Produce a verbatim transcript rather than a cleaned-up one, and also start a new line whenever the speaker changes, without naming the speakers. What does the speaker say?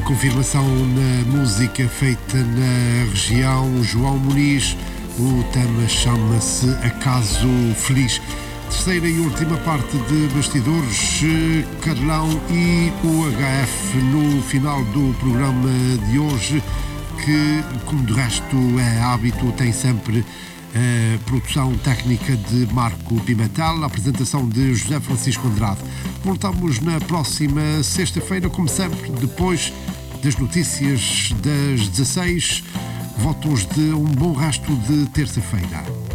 confirmação na música feita na região. João Muniz, o tema chama-se Acaso Feliz. Terceira e última parte de Bastidores, Carlão e o H F no final do programa de hoje, que, como de resto é hábito, tem sempre a produção técnica de Marco Pimentel, a apresentação de José Francisco Andrade. Voltamos na próxima sexta-feira, como sempre, depois das notícias das dezasseis. Votos de um bom resto de terça-feira.